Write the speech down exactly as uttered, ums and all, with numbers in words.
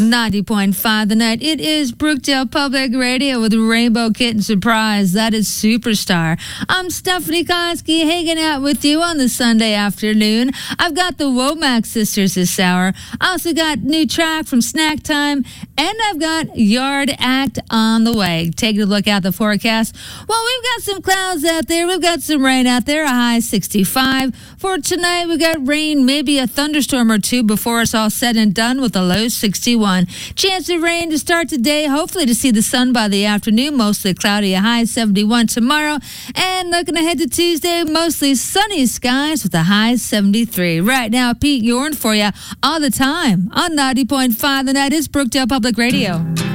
ninety point five The Night. It is Brookdale Public Radio with Rainbow Kitten Surprise. That is Superstar. I'm Stephanie Koski, hanging out with you on the Sunday afternoon. I've got the Womack Sisters this hour. I also got new track from Snack Time, and I've got Yard Act on the way. Taking a look at the forecast. Well, we've got some clouds out there. We've got some rain out there, a high sixty-five. For tonight, we've got rain, maybe a thunderstorm or two before it's all said and done with a low sixty-one. Chance of rain to start today, hopefully to see the sun by the afternoon, mostly cloudy, a high seventy-one tomorrow. And looking ahead to Tuesday, mostly sunny skies with a high seventy-three. Right now, Pete Yorn for you all the time on ninety point five The Night is Brookdale Public Radio.